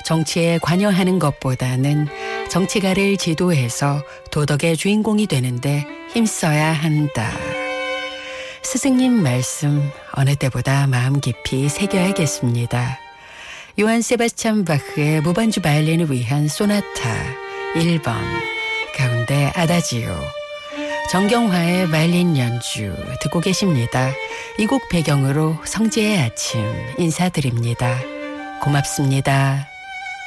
정치에 관여하는 것보다는 정치가를 지도해서 도덕의 주인공이 되는데 힘써야 한다. 스승님 말씀 어느 때보다 마음 깊이 새겨야겠습니다. 요한 세바스찬 바흐의 무반주 바이올린을 위한 소나타 1번 가운데 아다지오, 정경화의 바이올린 연주 듣고 계십니다. 이 곡 배경으로 성지의 아침 인사드립니다. 고맙습니다.